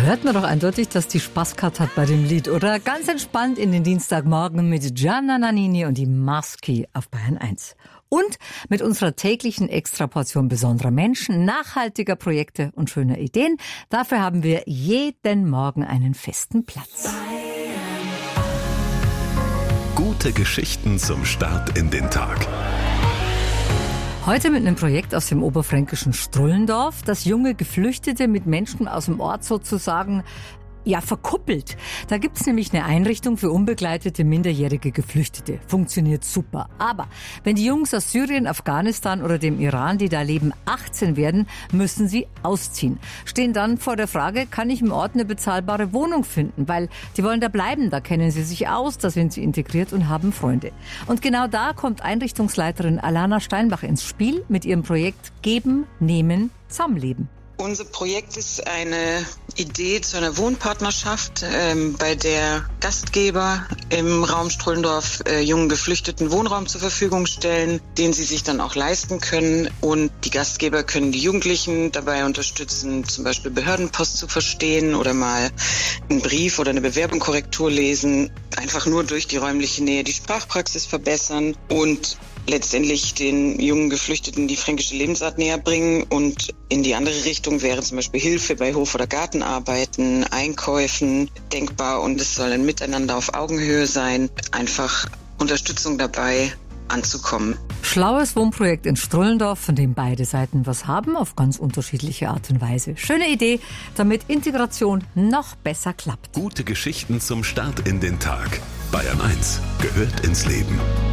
hört man doch eindeutig, dass die Spaß gehabt hat bei dem Lied, oder? Ganz entspannt in den Dienstagmorgen mit Gianna Nannini und die Maski auf Bayern 1. Und mit unserer täglichen Extraportion besonderer Menschen, nachhaltiger Projekte und schöner Ideen. Dafür haben wir jeden Morgen einen festen Platz. Gute Geschichten zum Start in den Tag. Heute mit einem Projekt aus dem oberfränkischen Strullendorf, das junge Geflüchtete mit Menschen aus dem Ort sozusagen verkuppelt. Da gibt's nämlich eine Einrichtung für unbegleitete minderjährige Geflüchtete. Funktioniert super. Aber wenn die Jungs aus Syrien, Afghanistan oder dem Iran, die da leben, 18 werden, müssen sie ausziehen. Stehen dann vor der Frage, kann ich im Ort eine bezahlbare Wohnung finden? Weil die wollen da bleiben, da kennen sie sich aus, da sind sie integriert und haben Freunde. Und genau da kommt Einrichtungsleiterin Alana Steinbach ins Spiel mit ihrem Projekt Geben, Nehmen, Zusammenleben. Unser Projekt ist eine Idee zu einer Wohnpartnerschaft, bei der Gastgeber im Raum Strullendorf jungen Geflüchteten Wohnraum zur Verfügung stellen, den sie sich dann auch leisten können. Und die Gastgeber können die Jugendlichen dabei unterstützen, zum Beispiel Behördenpost zu verstehen oder mal einen Brief oder eine Bewerbung Korrektur einfach nur durch die räumliche Nähe die Sprachpraxis verbessern und letztendlich den jungen Geflüchteten die fränkische Lebensart näher bringen. Und in die andere Richtung wäre zum Beispiel Hilfe bei Hof- oder Gartenarbeiten, Einkäufen denkbar. Und es soll ein Miteinander auf Augenhöhe sein, einfach Unterstützung dabei anzukommen. Schlaues Wohnprojekt in Strullendorf, von dem beide Seiten was haben, auf ganz unterschiedliche Art und Weise. Schöne Idee, damit Integration noch besser klappt. Gute Geschichten zum Start in den Tag. Bayern 1 gehört ins Leben.